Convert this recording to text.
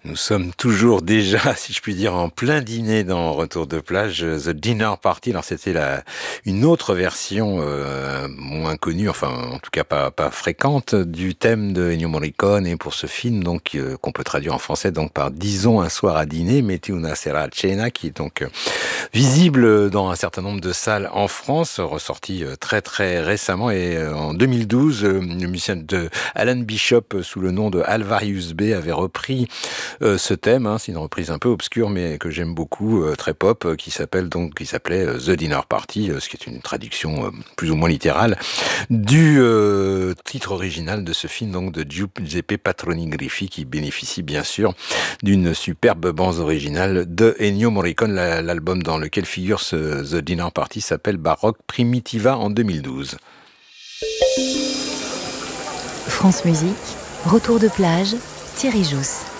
Nous sommes toujours déjà, si je puis dire, en plein dîner dans Retour de plage, The Dinner Party. Alors c'était une autre version moins connue, enfin en tout cas pas fréquente, du thème de Ennio Morricone et pour ce film donc qu'on peut traduire en français donc par Disons un soir à dîner, Metti una sera a cena, qui est donc visible dans un certain nombre de salles en France, ressorti très très récemment et en 2012, le musicien de Alan Bishop sous le nom de Alvarius B avait repris ce thème, c'est une reprise un peu obscure mais que j'aime beaucoup, très pop, qui s'appelait The Dinner Party, ce qui est une traduction plus ou moins littérale du titre original de ce film donc de Giuseppe Patroni Griffi, qui bénéficie bien sûr d'une superbe bande originale de Ennio Morricone. L'album dans lequel figure The Dinner Party s'appelle Baroque Primitiva en 2012. France Musique, Retour de plage, Thierry Jousse.